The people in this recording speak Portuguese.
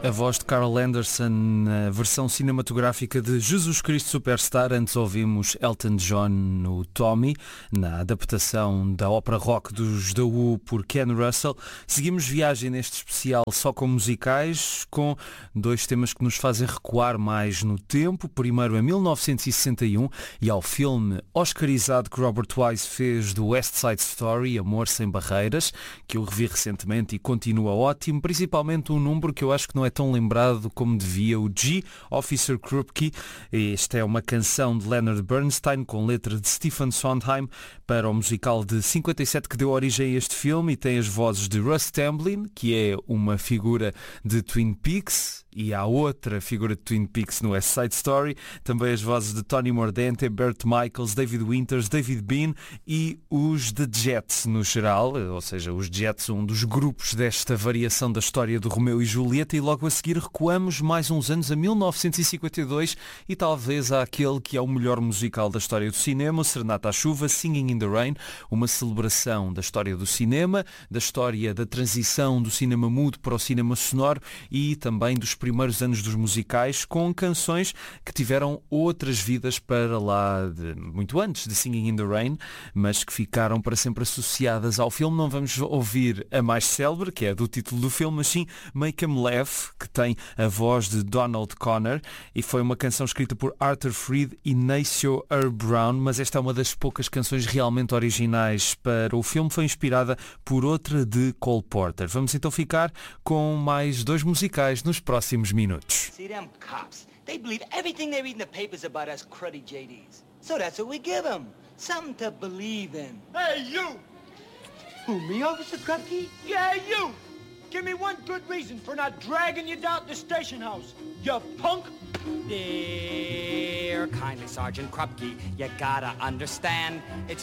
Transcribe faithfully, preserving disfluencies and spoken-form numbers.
A voz de Carl Anderson na versão cinematográfica de Jesus Cristo Superstar. Antes ouvimos Elton John no Tommy, na adaptação da ópera rock dos The Who por Ken Russell. Seguimos viagem neste especial só com musicais, com dois temas que nos fazem recuar mais no tempo. Primeiro a mil novecentos e sessenta e um e ao filme oscarizado que Robert Wise fez do West Side Story, Amor Sem Barreiras, que eu revi recentemente e continua ótimo, principalmente um número que eu acho que não é tão lembrado como devia, o G, Officer Krupke. Esta é uma canção de Leonard Bernstein com letra de Stephen Sondheim para o musical de cinquenta e sete que deu origem a este filme, e tem as vozes de Russ Tamblyn, que é uma figura de Twin Peaks, e há outra figura de Twin Peaks no West Side Story, também as vozes de Tony Mordente, Bert Michaels, David Winters, David Bean e os The Jets no geral, ou seja, os Jets, um dos grupos desta variação da história do Romeu e Julieta. E logo a seguir recuamos mais uns anos a mil novecentos e cinquenta e dois e talvez àquele que é o melhor musical da história do cinema, Serenata à Chuva, Singing in the Rain, uma celebração da história do cinema, da história da transição do cinema mudo para o cinema sonoro e também dos primeiros anos dos musicais, com canções que tiveram outras vidas para lá de muito antes de Singing in the Rain, mas que ficaram para sempre associadas ao filme. Não vamos ouvir a mais célebre, que é do título do filme, mas sim Make 'Em Laugh, que tem a voz de Donald Connor, e foi uma canção escrita por Arthur Freed e Nacio Earl Brown, mas esta é uma das poucas canções realmente originais para o filme. Foi inspirada por outra de Cole Porter. Vamos então ficar com mais dois musicais nos próximos minutos. See them cops, they believe everything they read in the papers about us cruddy J Ds. So that's what we give them, something to believe in. Hey, you! Who, me, Officer Krupke? Yeah, you! Give me one good reason for not dragging you down to the station house, you punk! Dear kindly Sergeant Krupke, you gotta understand, it's